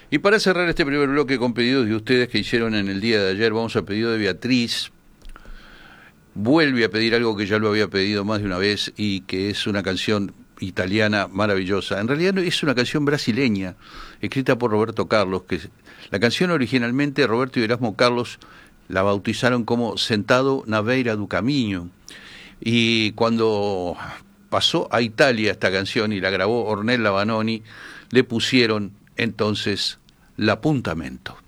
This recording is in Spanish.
Y para cerrar este primer bloque con pedidos de ustedes que hicieron en el día de ayer, vamos a pedido de Beatriz. Vuelve a pedir algo que ya lo había pedido más de una vez y que es una canción italiana maravillosa. En realidad es una canción brasileña, escrita por Roberto Carlos, la canción originalmente Roberto y Erasmo Carlos la bautizaron como Sentado na beira do caminho. Y cuando pasó a Italia esta canción y la grabó Ornella Vanoni, le pusieron entonces L'Appuntamento.